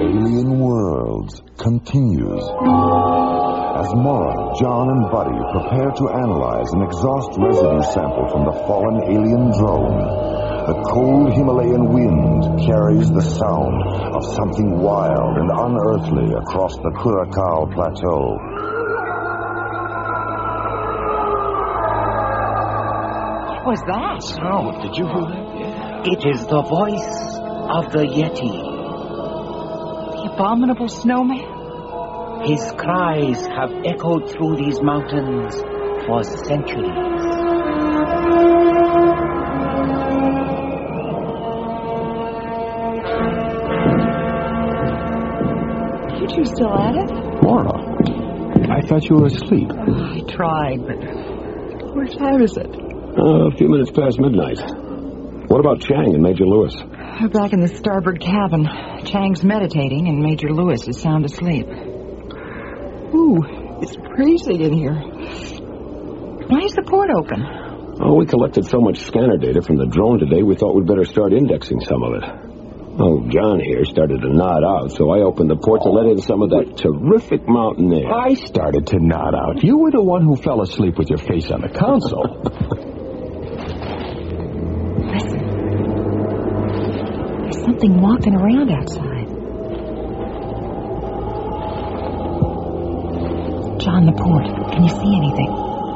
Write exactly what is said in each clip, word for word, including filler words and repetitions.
Alien Worlds continues. As Mora, John, and Buddy prepare to analyze an exhaust residue sample from the fallen alien drone, the cold Himalayan wind carries the sound of something wild and unearthly across the Curacao Plateau. What was that? Oh, did you hear that? It is the voice of the Yeti. The abominable snowman? His cries have echoed through these mountains for centuries. Aren't you still at it? Mora, I thought you were asleep. Oh, I tried, but what time is it? Uh, a few minutes past midnight. What about Chang and Major Lewis? We're back in the starboard cabin. Chang's meditating, and Major Lewis is sound asleep. Ooh, it's freezing in here. Why is the port open? Oh, we collected so much scanner data from the drone today, we thought we'd better start indexing some of it. Oh, John here started to nod out, so I opened the port to let in some of that terrific mountain air. I started to nod out. You were the one who fell asleep with your face on the console. Listen. There's something walking around outside. John, the port. Can you see anything?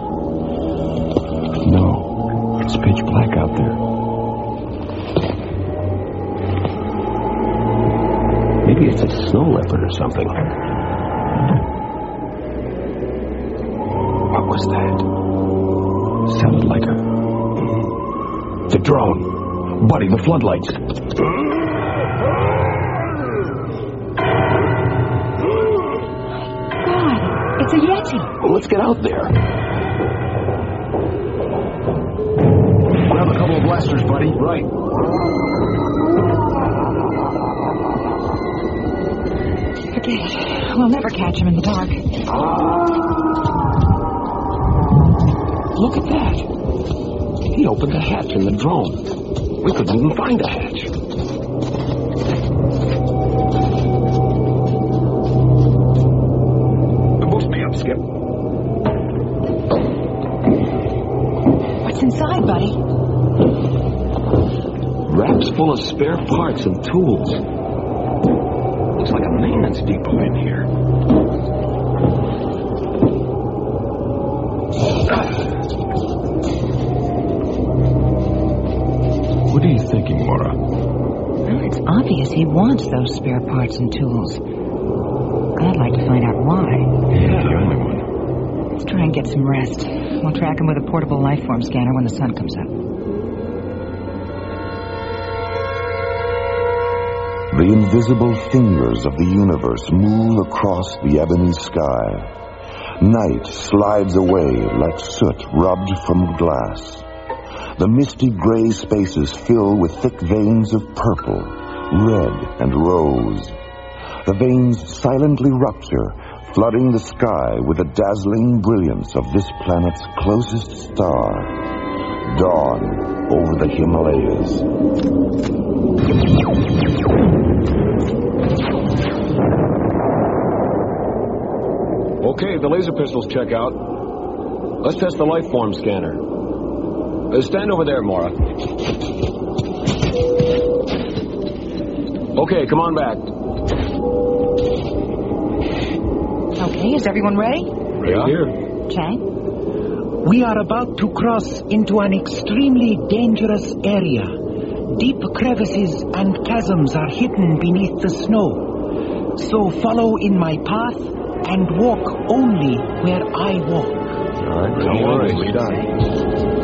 No. It's pitch black out there. Maybe it's a snow leopard or something. What was that? Sounded like a... The drone. Buddy, the floodlights. God, it's a Yeti. Well, let's get out there. Grab a couple of blasters, buddy. Right. Forget it. We'll never catch him in the dark. Look at that. He opened the hatch in the drone. We couldn't even find a hatch. Boost me up, Skip. What's inside, buddy? Racks full of spare parts and tools. Looks like a maintenance depot in here. What are you thinking, Mora? Well, it's obvious he wants those spare parts and tools. I'd like to find out why. Yeah, the only one. Let's try and get some rest. We'll track him with a portable life form scanner when the sun comes up. The invisible fingers of the universe move across the ebony sky. Night slides away like soot rubbed from glass. The misty gray spaces fill with thick veins of purple, red, and rose. The veins silently rupture, flooding the sky with the dazzling brilliance of this planet's closest star. Dawn over the Himalayas. Okay, the laser pistols check out. Let's test the life form scanner. Uh, stand over there, Mora. Okay, come on back. Okay, is everyone ready? Ready Yeah. here. Chang? We are about to cross into an extremely dangerous area. Deep crevices and chasms are hidden beneath the snow. So follow in my path and walk only where I walk. All right, don't worry. We're done.